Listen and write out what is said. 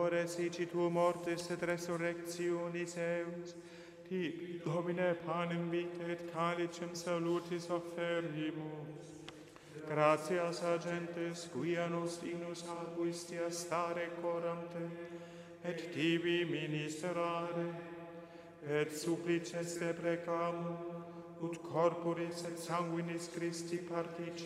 favore sici mortis et resurrectionis eus, tibi, Domine, panem vitae et calicem salutis offerimus. Gratias agentes, quia nos dignus aguistia stare corante, et tibi ministerare, et supplices te precamur, ut corporis et sanguinis Christi participamus,